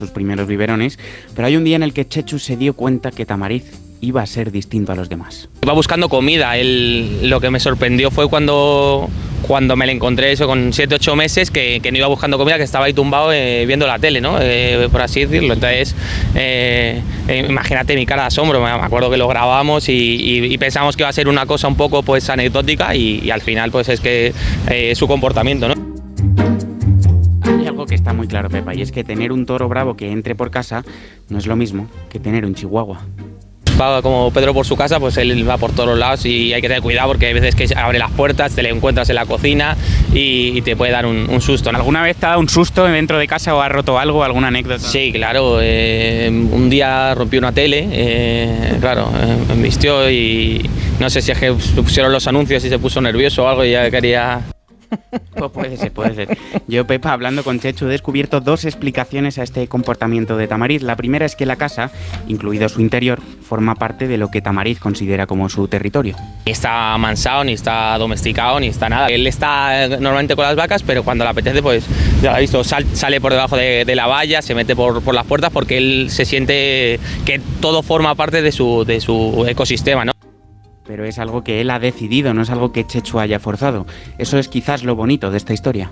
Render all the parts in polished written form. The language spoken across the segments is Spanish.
sus primeros biberones, pero hay un día en el que Chechu se dio cuenta que Tamariz iba a ser distinto a los demás. Iba buscando comida. Lo que me sorprendió fue cuando me le encontré eso con 7 u 8 meses, que no iba buscando comida, que estaba ahí tumbado viendo la tele, ¿no? Por así decirlo. Entonces, imagínate mi cara de asombro. Me acuerdo que lo grabamos y pensamos que iba a ser una cosa un poco pues anecdótica y al final pues es que su comportamiento, ¿no? Hay algo que está muy claro, Pepa, y es que tener un toro bravo que entre por casa no es lo mismo que tener un chihuahua. Va como Pedro por su casa, pues él va por todos los lados y hay que tener cuidado porque hay veces que abre las puertas, te le encuentras en la cocina y te puede dar un susto, ¿no? ¿Alguna vez te ha dado un susto dentro de casa o has roto algo, alguna anécdota? Sí, claro. Un día rompió una tele, me embistió y no sé si es que pusieron los anuncios y se puso nervioso o algo y ya quería... Pues puede ser. Yo, Pepa, hablando con Chechu, he descubierto 2 explicaciones a este comportamiento de Tamariz. La primera es que la casa, incluido su interior, forma parte de lo que Tamariz considera como su territorio. Ni está amansado, ni está domesticado, ni está nada. Él está normalmente con las vacas, pero cuando le apetece, pues ya lo ha visto, sale por debajo de la valla, se mete por las puertas porque él se siente que todo forma parte de su ecosistema, ¿no? Pero es algo que él ha decidido, no es algo que Chechu haya forzado. Eso es quizás lo bonito de esta historia.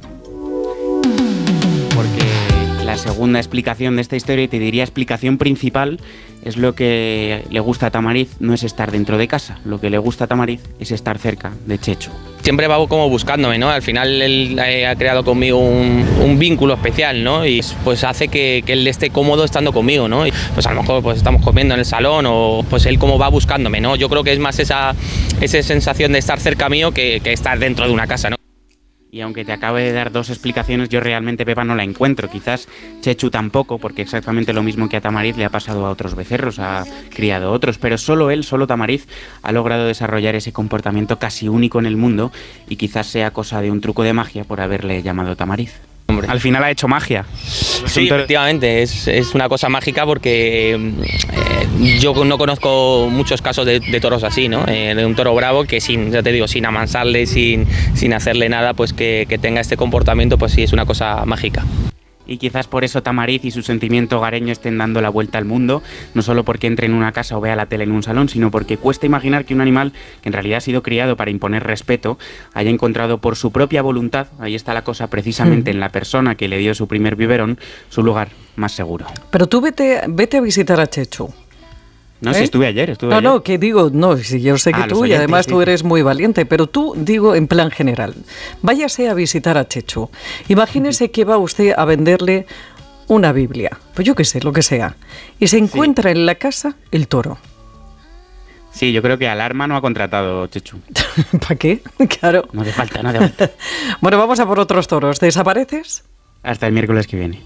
Porque la segunda explicación de esta historia, y te diría explicación principal, es lo que le gusta a Tamariz, no es estar dentro de casa. Lo que le gusta a Tamariz es estar cerca de Chechu. Siempre va como buscándome, ¿no? Al final él ha creado conmigo un vínculo especial, ¿no? Y pues hace que él esté cómodo estando conmigo, ¿no? Y pues a lo mejor pues estamos comiendo en el salón o pues él como va buscándome, ¿no? Yo creo que es más esa sensación de estar cerca mío que estar dentro de una casa, ¿no? Y aunque te acabe de dar 2 explicaciones, yo realmente, Pepa, no la encuentro. Quizás Chechu tampoco, porque exactamente lo mismo que a Tamariz le ha pasado a otros becerros, ha criado otros. Pero solo él, solo Tamariz, ha logrado desarrollar ese comportamiento casi único en el mundo y quizás sea cosa de un truco de magia por haberle llamado Tamariz. Hombre. Al final ha hecho magia. Sí, efectivamente, es una cosa mágica porque yo no conozco muchos casos de toros así, ¿no? De un toro bravo que sin amansarle, sin hacerle nada, pues que tenga este comportamiento, pues sí, es una cosa mágica. Y quizás por eso Tamariz y su sentimiento hogareño estén dando la vuelta al mundo, no solo porque entre en una casa o vea la tele en un salón, sino porque cuesta imaginar que un animal que en realidad ha sido criado para imponer respeto haya encontrado por su propia voluntad, ahí está la cosa, precisamente en la persona que le dio su primer biberón, su lugar más seguro. Pero tú vete a visitar a Chechu. No, si estuve ayer. No, que digo, no, si yo sé que tú, y además tú eres muy valiente, pero tú, digo, en plan general, váyase a visitar a Chechu. Imagínese que va usted a venderle una Biblia, pues yo qué sé, lo que sea, y se encuentra en la casa el toro. Sí, yo creo que alarma no ha contratado Chechu. ¿Para qué? Claro. No hace falta. Bueno, vamos a por otros toros. ¿Desapareces? Hasta el miércoles que viene.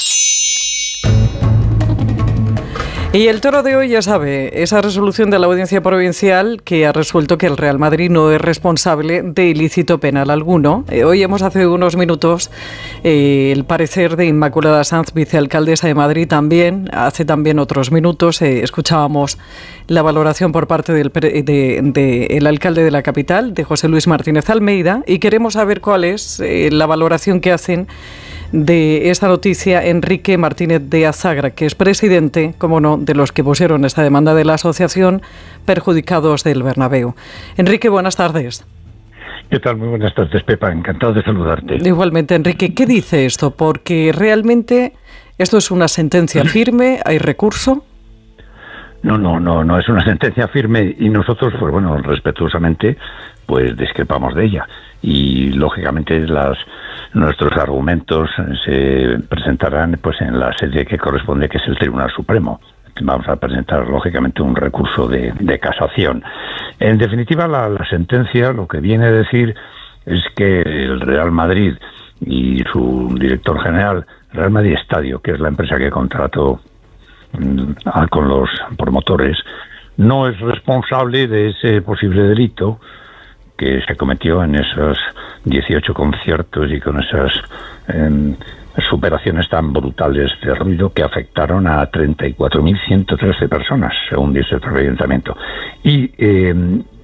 Y el toro de hoy, ya sabe, esa resolución de la Audiencia Provincial que ha resuelto que el Real Madrid no es responsable de ilícito penal alguno. Hoy hemos hace unos minutos el parecer de Inmaculada Sanz, vicealcaldesa de Madrid, también. Hace también otros minutos escuchábamos la valoración por parte del alcalde de la capital, de José Luis Martínez Almeida, y queremos saber cuál es la valoración que hacen de esta noticia Enrique Martínez de Azagra, que es presidente, como no, de los que pusieron esta demanda de la Asociación Perjudicados del Bernabéu. Enrique, buenas tardes. ¿Qué tal? Muy buenas tardes, Pepa. Encantado de saludarte. Igualmente, Enrique. ¿Qué dice esto? Porque realmente esto es una sentencia firme, ¿hay recurso? No es una sentencia firme y nosotros, pues bueno, respetuosamente, pues discrepamos de ella. Y lógicamente nuestros argumentos se presentarán pues en la sede que corresponde, que es el Tribunal Supremo. Vamos a presentar lógicamente un recurso de casación. En definitiva, la sentencia lo que viene a decir es que el Real Madrid y su director general, Real Madrid Estadio, que es la empresa que contrató con los promotores, no es responsable de ese posible delito que se cometió en esos 18 conciertos y con esas superaciones tan brutales de ruido que afectaron a 34.113 personas, según dice el propio ayuntamiento. Y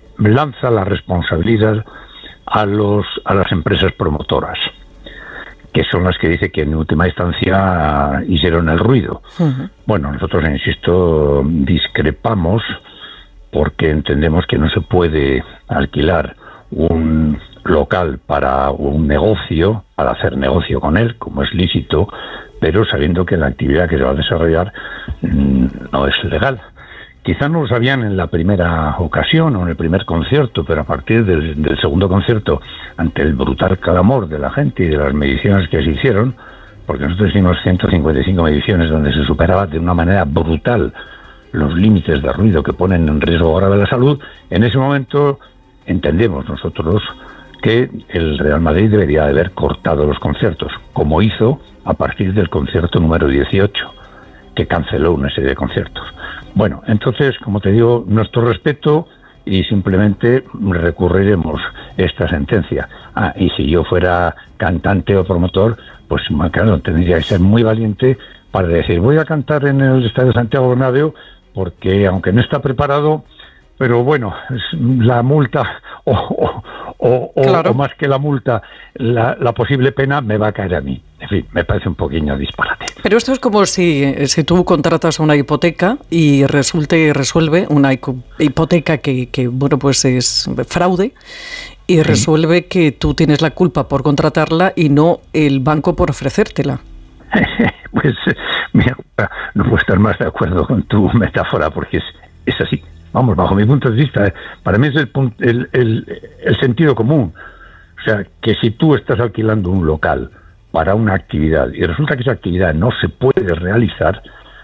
lanza la responsabilidad a las empresas promotoras, que son las que dice que en última instancia hicieron el ruido. Bueno, nosotros, insisto, discrepamos porque entendemos que no se puede alquilar un local para un negocio, para hacer negocio con él, como es lícito, pero sabiendo que la actividad que se va a desarrollar no es legal. Quizá no lo sabían en la primera ocasión o en el primer concierto, pero a partir del segundo concierto, ante el brutal clamor de la gente y de las mediciones que se hicieron, porque nosotros hicimos 155 mediciones donde se superaba de una manera brutal los límites de ruido que ponen en riesgo grave la salud, en ese momento entendemos nosotros que el Real Madrid debería de haber cortado los conciertos, como hizo a partir del concierto número 18, que canceló una serie de conciertos. Bueno, entonces, como te digo, nuestro respeto y simplemente recurriremos esta sentencia. Y si yo fuera cantante o promotor, pues claro, tendría que ser muy valiente para decir, voy a cantar en el Estadio Santiago Bernabéu porque, aunque no está preparado, pero bueno, la multa claro, o más que la multa, la posible pena me va a caer a mí. En fin, me parece un poquillo disparate. Pero esto es como si tú contratas una hipoteca y resuelve una hipoteca que bueno, pues es fraude y resuelve que tú tienes la culpa por contratarla y no el banco por ofrecértela. Pues mira, no puedo estar más de acuerdo con tu metáfora porque es así. Vamos, bajo mi punto de vista, para mí es el sentido común. O sea, que si tú estás alquilando un local para una actividad y resulta que esa actividad no se puede realizar,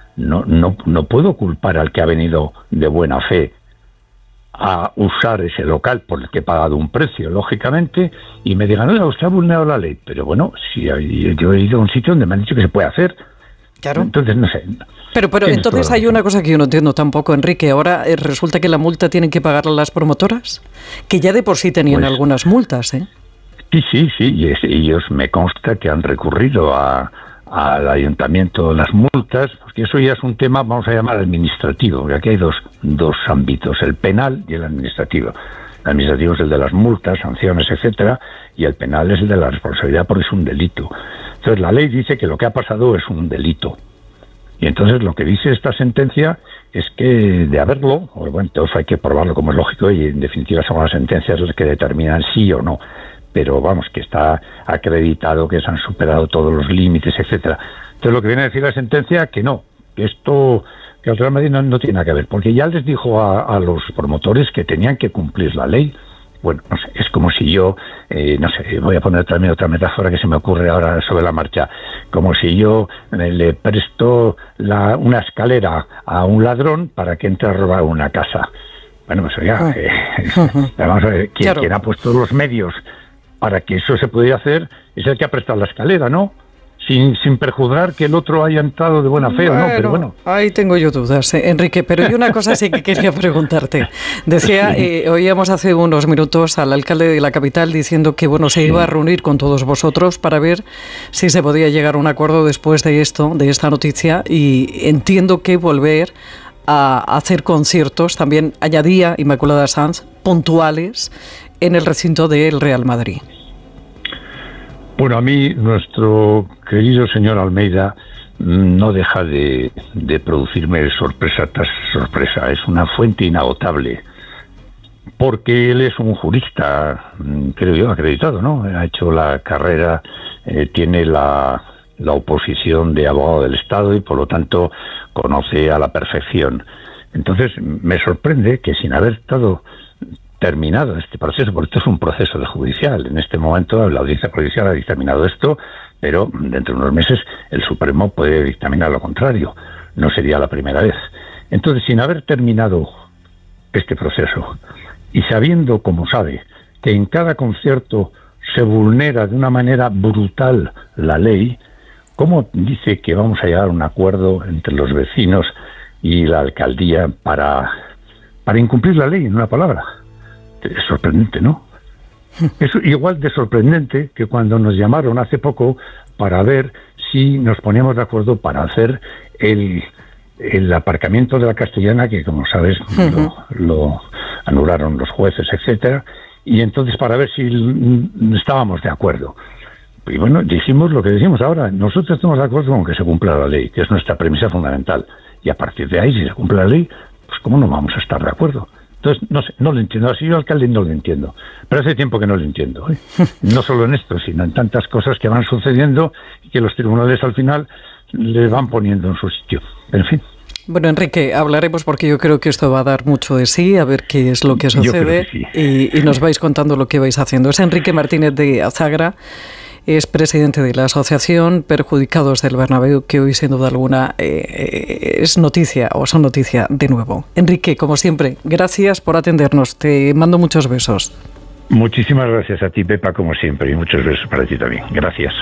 no puedo culpar al que ha venido de buena fe a usar ese local por el que he pagado un precio, lógicamente, y me digan, no, usted ha vulnerado la ley. Pero bueno, si yo he ido a un sitio donde me han dicho que se puede hacer. Claro. Entonces, no sé. Pero entonces hay una cosa que yo no entiendo tampoco, Enrique. Ahora resulta que la multa tienen que pagar las promotoras, que ya de por sí tenían pues, algunas multas, ¿eh? Sí, y ellos me consta que han recurrido al ayuntamiento las multas, porque eso ya es un tema, vamos a llamar administrativo, porque aquí hay dos ámbitos, el penal y el administrativo. El administrativo es el de las multas, sanciones, etcétera, y el penal es el de la responsabilidad porque es un delito. Entonces la ley dice que lo que ha pasado es un delito. Y entonces lo que dice esta sentencia es que de haberlo, bueno, entonces hay que probarlo como es lógico y en definitiva son las sentencias las que determinan sí o no. Pero vamos, que está acreditado que se han superado todos los límites, etcétera. Entonces lo que viene a decir la sentencia que no, que esto, que el Real Madrid no tiene nada que ver, porque ya les dijo a los promotores que tenían que cumplir la ley. Bueno, no sé, es como si yo, no sé, voy a poner también otra metáfora que se me ocurre ahora sobre la marcha, como si yo le presto una escalera a un ladrón para que entre a robar una casa. Bueno, pues oiga, vamos a ver, quien ha puesto los medios para que eso se pudiera hacer es el que ha prestado la escalera, ¿no? Sin prejuzgar que el otro haya entrado de buena fe o no, pero bueno. Ahí tengo yo dudas, Enrique, pero hay una cosa sí que quería preguntarte. Decía, oíamos hace unos minutos al alcalde de la capital diciendo que bueno, se iba a reunir con todos vosotros para ver si se podía llegar a un acuerdo después de esta noticia, y entiendo que volver a hacer conciertos, también añadía Inmaculada Sanz, puntuales en el recinto del Real Madrid. Bueno, a mí nuestro querido señor Almeida no deja de producirme sorpresa tras sorpresa. Es una fuente inagotable, porque él es un jurista, creo yo, acreditado, ¿no? Ha hecho la carrera, tiene la oposición de abogado del Estado y por lo tanto conoce a la perfección. Entonces me sorprende que sin haber estado terminado este proceso, porque esto es un proceso de judicial. En este momento la audiencia judicial ha dictaminado esto, pero dentro de unos meses el Supremo puede dictaminar lo contrario. No sería la primera vez. Entonces, sin haber terminado este proceso y sabiendo, como sabe, que en cada concierto se vulnera de una manera brutal la ley, ¿cómo dice que vamos a llegar a un acuerdo entre los vecinos y la alcaldía para incumplir la ley, en una palabra? Es sorprendente, ¿no? Es igual de sorprendente que cuando nos llamaron hace poco para ver si nos poníamos de acuerdo para hacer el aparcamiento de la Castellana, que como sabes lo anularon los jueces, etcétera, y entonces para ver si estábamos de acuerdo. Y bueno, dijimos lo que decimos ahora. Nosotros estamos de acuerdo con que se cumpla la ley, que es nuestra premisa fundamental. Y a partir de ahí, si se cumple la ley, pues ¿cómo no vamos a estar de acuerdo? Entonces, no sé, no lo entiendo. Así yo, alcalde, no lo entiendo. Pero hace tiempo que no lo entiendo, ¿eh? No solo en esto, sino en tantas cosas que van sucediendo y que los tribunales al final le van poniendo en su sitio. En fin. Bueno, Enrique, hablaremos porque yo creo que esto va a dar mucho de sí, a ver qué es lo que sucede y nos vais contando lo que vais haciendo. Es Enrique Martínez de Azagra, es presidente de la Asociación Perjudicados del Bernabéu, que hoy sin duda alguna es noticia o son noticia de nuevo. Enrique, como siempre, gracias por atendernos, te mando muchos besos. Muchísimas gracias a ti, Pepa, como siempre, y muchos besos para ti también. Gracias.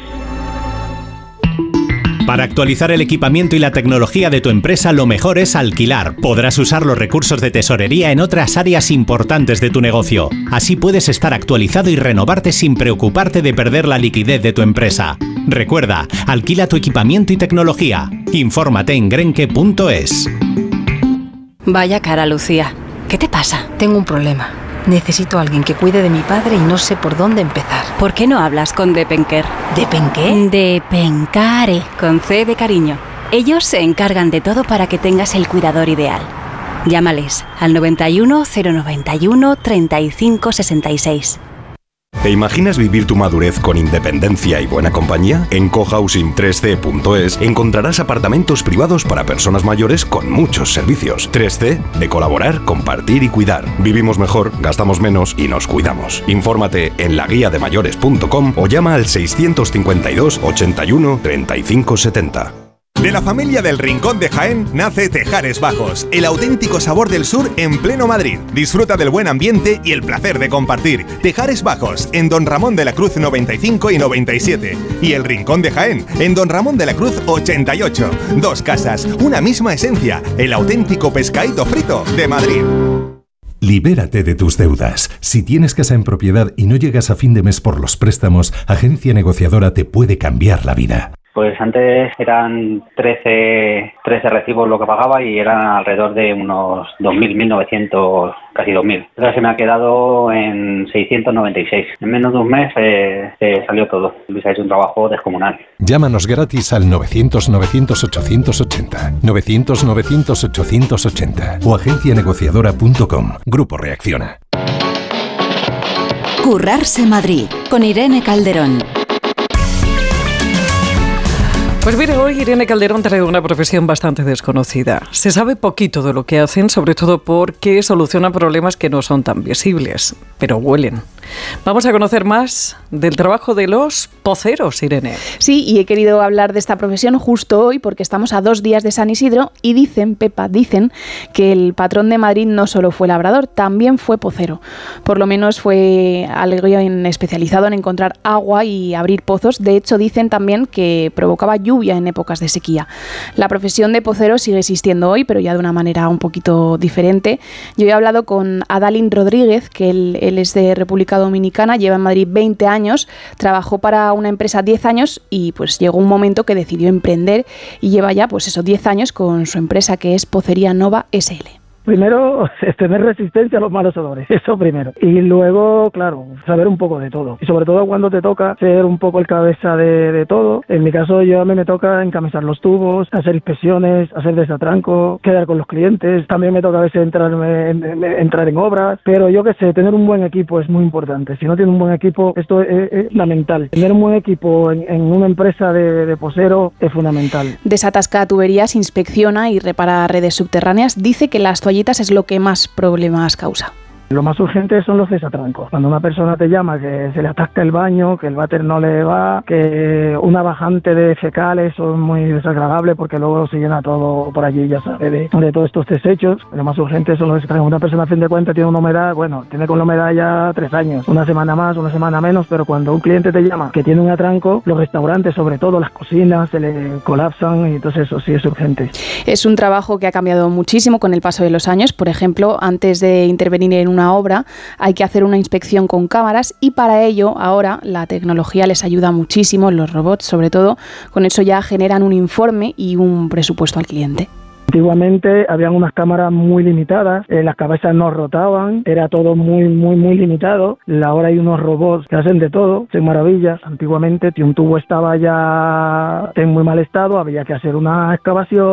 Para actualizar el equipamiento y la tecnología de tu empresa, lo mejor es alquilar. Podrás usar los recursos de tesorería en otras áreas importantes de tu negocio. Así puedes estar actualizado y renovarte sin preocuparte de perder la liquidez de tu empresa. Recuerda, alquila tu equipamiento y tecnología. Infórmate en grenke.es. Vaya cara, Lucía. ¿Qué te pasa? Tengo un problema. Necesito a alguien que cuide de mi padre y no sé por dónde empezar. ¿Por qué no hablas con Depenker? ¿Depenqué? Depencare, con C de cariño. Ellos se encargan de todo para que tengas el cuidador ideal. Llámales al 91 091 35 66. ¿Te imaginas vivir tu madurez con independencia y buena compañía? En cohousing3c.es encontrarás apartamentos privados para personas mayores con muchos servicios. 3C, de colaborar, compartir y cuidar. Vivimos mejor, gastamos menos y nos cuidamos. Infórmate en laguiademayores.com o llama al 652 81 35 70. De la familia del Rincón de Jaén nace Tejares Bajos, el auténtico sabor del sur en pleno Madrid. Disfruta del buen ambiente y el placer de compartir. Tejares Bajos, en Don Ramón de la Cruz 95 y 97. Y el Rincón de Jaén, en Don Ramón de la Cruz 88. Dos casas, una misma esencia, el auténtico pescadito frito de Madrid. Libérate de tus deudas. Si tienes casa en propiedad y no llegas a fin de mes por los préstamos, Agencia Negociadora te puede cambiar la vida. Pues antes eran 13 recibos lo que pagaba y eran alrededor de unos 2.000, 1.900, casi 2.000. Ahora se me ha quedado en 696. En menos de un mes se salió todo. Luis ha hecho un trabajo descomunal. Llámanos gratis al 900-900-880, 900-900-880 o agencianegociadora.com. Grupo Reacciona. Currarse Madrid, con Irene Calderón. Pues mire, hoy Irene Calderón trae una profesión bastante desconocida. Se sabe poquito de lo que hacen, sobre todo porque solucionan problemas que no son tan visibles, pero huelen. Vamos a conocer más del trabajo de los poceros, Irene. Sí, y he querido hablar de esta profesión justo hoy porque estamos a 2 días de San Isidro y dicen que el patrón de Madrid no solo fue labrador, también fue pocero. Por lo menos fue alguien especializado en encontrar agua y abrir pozos. De hecho, dicen también que provocaba lluvia en épocas de sequía. La profesión de pocero sigue existiendo hoy, pero ya de una manera un poquito diferente. Yo he hablado con Adalín Rodríguez, que él es de República Dominicana, lleva en Madrid 20 años, trabajó para una empresa 10 años y pues llegó un momento que decidió emprender y lleva ya pues esos 10 años con su empresa que es Pocería Nova SL. Primero, tener resistencia a los malos olores, eso primero. Y luego, claro, saber un poco de todo. Y sobre todo cuando te toca ser un poco el cabeza de todo. En mi caso, a mí me toca encamisar los tubos, hacer inspecciones, hacer desatranco, quedar con los clientes. También me toca a veces entrar en obras. Pero yo qué sé, tener un buen equipo es muy importante. Si no tienes un buen equipo, esto es fundamental. Tener un buen equipo en una empresa de posero es fundamental. Desatasca tuberías, inspecciona y repara redes subterráneas. Dice que las toallitas es lo que más problemas causa. Lo más urgente son los desatrancos. Cuando una persona te llama que se le atasca el baño, que el váter no le va, que una bajante de fecales son muy desagradables porque luego se llena todo por allí, ya sabes, de todos estos desechos. Lo más urgente son los desatrancos. Una persona a fin de cuentas tiene una humedad, tiene con la humedad ya 3 años, una semana más, una semana menos, pero cuando un cliente te llama que tiene un atranco, los restaurantes, sobre todo las cocinas, se le colapsan y entonces eso sí es urgente. Es un trabajo que ha cambiado muchísimo con el paso de los años. Por ejemplo, antes de intervenir en una obra hay que hacer una inspección con cámaras y para ello ahora la tecnología les ayuda muchísimo, los robots sobre todo, con eso ya generan un informe y un presupuesto al cliente. Antiguamente habían unas cámaras muy limitadas, las cabezas no rotaban, era todo muy limitado. Ahora hay unos robots que hacen de todo, hacen maravillas. Antiguamente un tubo estaba ya en muy mal estado, había que hacer una excavación,